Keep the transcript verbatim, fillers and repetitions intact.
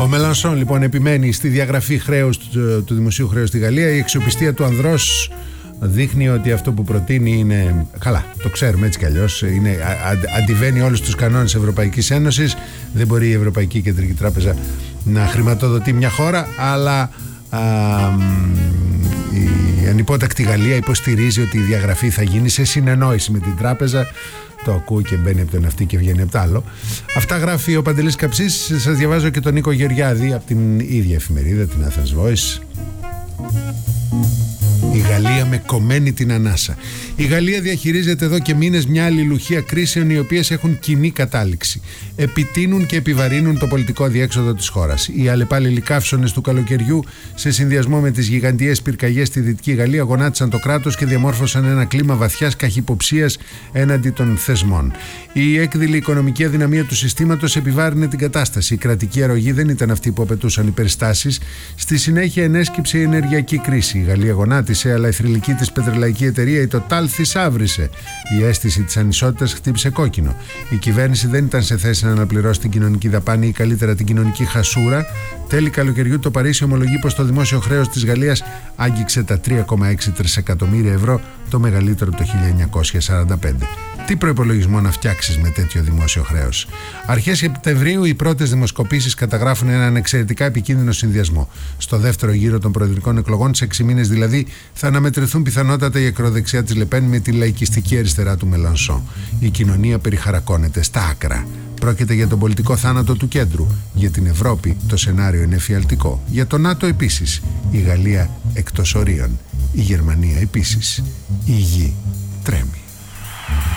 Μελανσόν λοιπόν επιμένει στη διαγραφή χρέους του, του δημοσίου χρέους στη Γαλλία. Η αξιοπιστία του ανδρός δείχνει ότι αυτό που προτείνει είναι καλά, το ξέρουμε έτσι κι αλλιώς, είναι, α, αντιβαίνει όλους τους κανόνες Ευρωπαϊκής Ένωσης. Δεν μπορεί η Ευρωπαϊκή Κεντρική Τράπεζα να χρηματοδοτεί μια χώρα, αλλά α, η ανυπότακτη Γαλλία υποστηρίζει ότι η διαγραφή θα γίνει σε συνεννόηση με την τράπεζα. Το ακούω και μπαίνει από το ένα αυτή και βγαίνει από το άλλο. Αυτά γράφει ο Παντελής Καψής. Σας διαβάζω και τον Νίκο Γεωργιάδη από την ίδια εφημερίδα, την Athens Voice. Η Γαλλία με κομμένη την ανάσα. Η Γαλλία διαχειρίζεται εδώ και μήνες μια αλληλουχία κρίσεων οι οποίες έχουν κοινή κατάληξη. Επιτείνουν και επιβαρύνουν το πολιτικό αδιέξοδο της χώρας. Οι αλλεπάλληλοι καύσονες του καλοκαιριού, σε συνδυασμό με τις γιγαντιαίες πυρκαγιές στη Δυτική Γαλλία, γονάτισαν το κράτος και διαμόρφωσαν ένα κλίμα βαθιάς καχυποψίας έναντι των θεσμών. Η έκδηλη οικονομική αδυναμία του συστήματος επιβάρυνε την κατάσταση. Η κρατική αρρωγή δεν ήταν αυτή που απαιτούσαν οι περιστάσεις. Στη συνέχεια ενέσκυψε η ενεργειακή κρίση. Η Γαλλία γονάτισε, αλλά η θρυλική της πετρελαϊκή εταιρεία, η Total, θησάβρισε. Η αίσθηση της ανισότητας χτύπησε κόκκινο. Η κυβέρνηση δεν ήταν σε θέση να αναπληρώσει την κοινωνική δαπάνη ή καλύτερα την κοινωνική χασούρα. Τέλη καλοκαιριού το Παρίσι ομολογεί πως το δημόσιο χρέος της Γαλλίας άγγιξε τα τρία κόμμα έξι τρισεκατομμύρια ευρώ, το μεγαλύτερο από το χίλια εννιακόσια σαράντα πέντε. Τι προϋπολογισμό να φτιάξεις με τέτοιο δημόσιο χρέος? Αρχές Σεπτεμβρίου οι πρώτες δημοσκοπήσεις καταγράφουν έναν εξαιρετικά επικίνδυνο συνδυασμό. Στο δεύτερο γύρο των προεδρικών εκλογών, σε έξι μήνες δηλαδή, θα αναμετρηθούν πιθανότατα η ακροδεξιά της Λεπέν με τη λαϊκιστική αριστερά του Μελανσόν. Η κοινωνία περιχαρακώνεται στα άκρα. Πρόκειται για τον πολιτικό θάνατο του κέντρου. Για την Ευρώπη το σενάριο είναι εφιαλτικό. Για το ΝΑΤΟ επίσης. Η Γαλλία εκτός ορίων. Η Γερμανία επίσης. Η γη τρέμει.